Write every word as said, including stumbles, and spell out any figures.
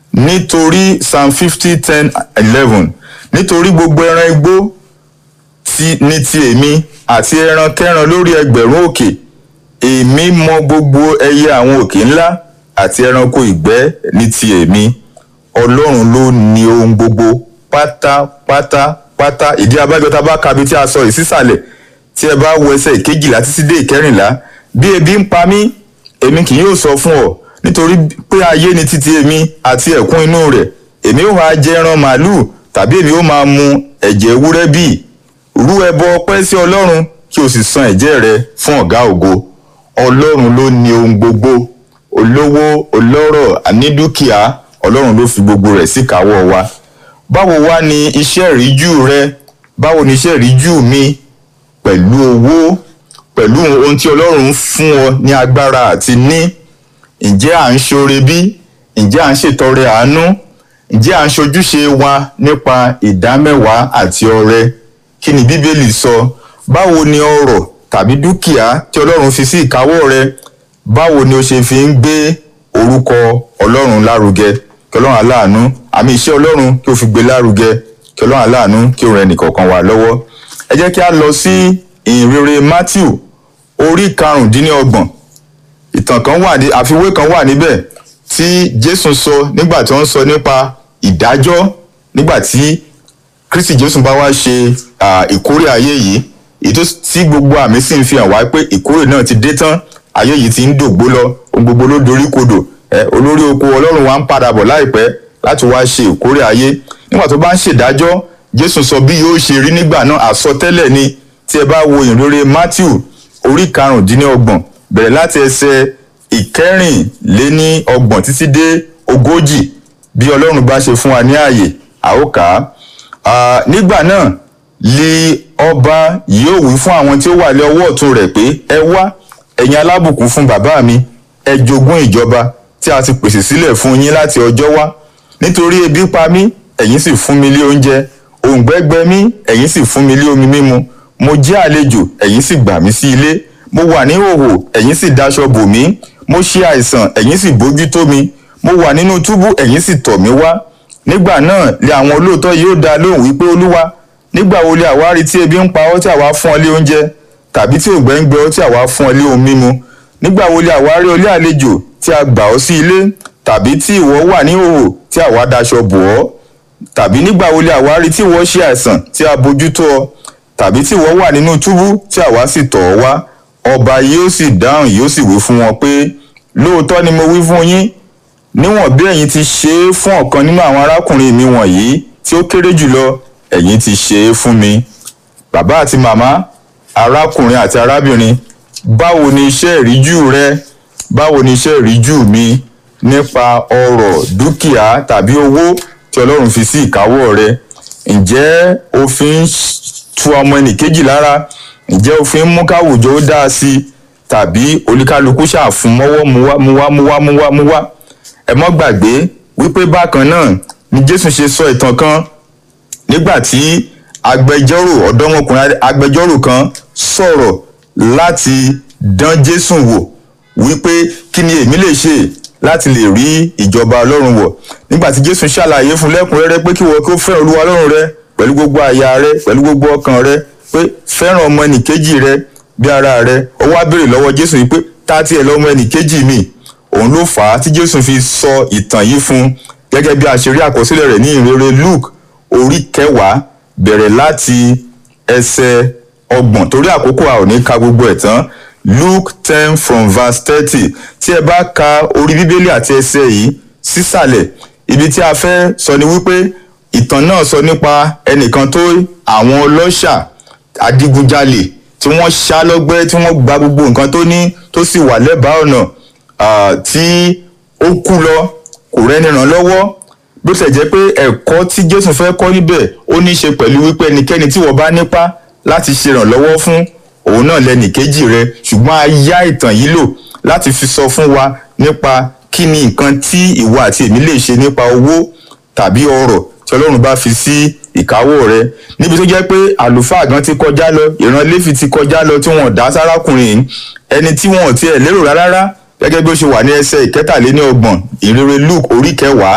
nítorí psalm fifty ten eleven nítorí gbogbo ẹran igbó ti ní ti èmi àti ẹran kẹran lórí ẹgbẹ̀rún òkè èmi mọ gbogbo ẹyẹ àwọn òkè ńlá àti ẹranko ìgbẹ́ ní ti èmi. Ọlọ́run ló ní ohun gbogbo pátápátá pátá. Ìdí abájọ tá a bá ka bí tí a sọ ìsísàlẹ̀ tí ẹ bá wo ẹsẹ̀ ìkejìlá títí dé ìkẹrìnlá, bí ebi ń pa mí èmi kì yóò sọ fún ọ nítorí pé ayé ni títí èmi àti ẹ̀kún inú rẹ̀. Èmi ó máa jẹ ẹran màálù tàbí èmi ó máa mu ẹ̀jẹ̀ ewúrẹ́ bí? Rú ẹbọ ọpẹ́ sí Ọlọ́run kí o sì san ẹ̀jẹ̀ rẹ fún ọ̀gá ògo. Ọlọ́run ló ní ohun gbogbo, olówó olọ́rọ̀ ànídúkìá, Ọlọ́run ló fi gbogbo rẹ̀ síkàáwọ́ wa. Báwo wá ni iṣẹ́ ìríjú rẹ? Báwo ni iṣẹ́ ìríjú mi pẹ̀lú owó, pẹ̀lú ohun tí Ọlọ́run fún ọ ní agbára àti ní? Ǹjẹ́ à ń ṣoore bí? Ǹjẹ́ à ń ṣètọrẹ àánú? Ǹjẹ́ à ń ṣojúṣe wa nípa ìdámẹ́wàá àti ọrẹ? Kí ni Bíbélì sọ? Báwo ni ọrọ̀ tàbí dúkìá tí Ọlọ́run fi sí ìkáwọ́ rẹ, báwo ni o ṣe fi ń gbé orúkọ Ọlọ́run lárugẹ? Kí Ọlọ́run aláàánú, àmì iṣẹ́ Ọlọ́run kí o fi gbé lárugẹ. Kí Ọlọ́run aláàánú kí o ràn ẹnìkọ̀ọ̀kan wa lọ́wọ́. Ẹ jẹ́ kí a lọ sí ìhìnrere Matthew orí karùndínlọ́gbọ̀n. Ìtàn kan wà ní àfiwé kan wà níbẹ̀ tí Jésù sọ nígbà tí wọ́n sọ nípa ìdájọ́ nígbà tí Kristi Jésù bá wá ṣe ìkórè ayé yìí, ètò tí gbogbo àmì sì ń fi hàn wá pé ìkórè náà ti dé tán, ayé yìí ti ń dògbó lọ, ohun gbogbo ló dorí kodò. ẹ olórí oko Ọlọ́run wa ń padà bọ̀ láìpẹ́ láti wá ṣe ìkórè ayé. Nígbà tó bá ń ṣèdájọ́, Jésù sọ bí yóò ṣe rí nígbà náà, àsọtẹ́lẹ̀ ni. Tí ẹ bá wo ìhìnrere Matthew orí karùndínlọ́gbọ̀n bẹ̀rẹ̀ láti ẹsẹ̀ ìkẹrìnléníọgbọ̀n títí dé ogójì, bí Ọlọ́run bá ṣe fún wa ní ààyè a ó kà á. Nígbà náà li ọba yóò wí fún àwọn tí ó wà lé ọwọ́ ọ̀tún rẹ̀ pé, ẹ wá ẹ̀yin alábùkún fún bàbá mi, ẹ jogún ìjọba tí a ti pèsè sílẹ̀ fún yín láti ọjọ́ wá. Nítorí ebi pa mí, ẹ̀yin sì fún mi lé oúnjẹ, òǹgbẹ gbẹ mí, ẹ̀yin sì fún mi lé omi mímu, mo jẹ́ àlejò, ẹ̀yin sì gbà mí sí ilé, mo wà ní ìhòhò, ẹ̀yin sì daṣọ bò mí, mo ṣe àìsàn, ẹ̀yin sì bójútó mi, mo wà nínú túbú, ẹ̀yin sì tọ̀ mí wá. Nígbà náà lé àwọn olóòótọ́ yóò dá lóhùn wípé, Olúwa, nígbà wo lé àwa rí tí ebi ń pa ọ́ tí àwa fún ọ lé oúnjẹ, tàbí tí òǹgbẹ ń gbẹ ọ́ tí àwa fún ọ lé ohun mímu? Nígbà wo lé àwa rí ọ lé àlejò tí a gbà ọ́ sí ilé, tàbí tí ìwọ wà ní ìhòhò tí àwa daṣọ bò ọ́? Tàbí nígbà wo lé àwa rí tí ìwọ ṣe àìsàn tí a bójútó ọ, tàbí tí ìwọ wà nínú túbú tí àwa sì tọ̀ ọ́ wá? Ọba yóò sì dáhùn, yóò sì wí fún wọn pé, lóòótọ́ ni mo wí fún yín, níwọ̀n bí ẹ̀yin ti ṣe é fún ọ̀kan nínú àwọn arákùnrin mi wọ̀nyí tí ó kéré jùlọ, ẹ̀yin ti ṣe é fún mi. Bàbá àti màmá, arákùnrin àti arábìnrin, báwo ni iṣẹ́ ìríjú rẹ? Báwo ni iṣẹ́ ìríjú mi nípa ọrọ̀, dúkìá tàbí owó tí Ọlọ́run fi sí ìkáwọ́ rẹ? Ǹjẹ́ o fi ń tu ọmọ ẹnìkejì lára? Ǹjẹ́ o fi ń mú káwùjọ ó dáa sí i? Tàbí oníkálukú ṣàfún mọ́wọ́ muwá muwá muwá muwá muwá? Ẹ mọ́ gbàgbé wípé bákan náà ni Jésù ṣe sọ ìtàn kan nígbà tí agbẹjọ́rò ọ̀dọ́mọkùnrin agbẹjọ́rò kan sọ̀rọ̀ láti dán Jésù wò wípé kí ni èmi lè ṣe láti lè rí ìjọba Ọlọ́run wọ̀. Nígbà tí Jésù ṣàlàyé fún lẹ́kùnrẹ́rẹ́ pé kí wọ́n kí ó fẹ́ràn Olúwa Ọlọ́run rẹ pẹ̀lú gbogbo àyà rẹ, pẹ̀lú gbogbo ọkàn rẹ, pé fẹ́ràn ọmọ ẹnìkejì rẹ bí ara rẹ. Ó wá béèrè lọ́wọ́ Jésù wípé ta tiẹ̀ lọ́mọ ẹnìkejì mi? Òun ló fà á tí Jésù fi sọ ìtàn yìí fún, gẹ́gẹ́ bí a ṣe rí àkọsílẹ̀ rẹ̀ ní ìhìnrere Luke orí kẹwàá bẹ̀rẹ̀ láti ẹsẹ̀ ọgbọ̀n, torí àkókò a ò ní ka gbogbo ẹ̀ tán. Luke ten from verse thirty. Tí ẹ bá ka orí Bíbélì àti ẹsẹ̀ yìí sísàlẹ̀, ibi tí a fẹ́ sọ ni wípé ìtàn náà sọ nípa ẹnìkan tó àwọn ọlọ́ṣà adigunjalè tí wọ́n ṣá lọ́gbẹ́, tí wọ́n gba gbogbo nǹkan tó ní, tó sì wà lẹ́bàá ọ̀nà, tí ó kú lọ, kò rẹ́ni ràn lọ́wọ́. Bó ṣe jẹ́ pé ẹ̀kọ́ tí Jésù fẹ́ kọ́ níbẹ̀ ó ní í ṣe pẹ̀lú wípé ẹnikẹ́ni tí wọ́n bá nípa láti ṣe ìrànlọ́wọ́ fún, òun náà lẹ́nìkejì rẹ. Ṣùgbọ́n a yá ìtàn yìí lò láti fi sọ fún wa nípa kí ni nǹkan tí ìwọ àti èmi lè ṣe nípa owó tàbí ọrọ̀ tí Ọlọ́run bá fi sí ìkáwọ́ rẹ. Níbi tó jẹ́ pé àlùfáà gan ti kọjá lọ, ìran Léfì ti kọjá lọ tí wọ́n dá sárákùnrin, ẹni tí wọ́n tiẹ̀ lérò rárá, gẹ́gẹ́ bí ó ṣe wà ní ẹsẹ̀ ìkẹtàléníọgbọ̀n ìhìnrere Luke orí kẹwàá.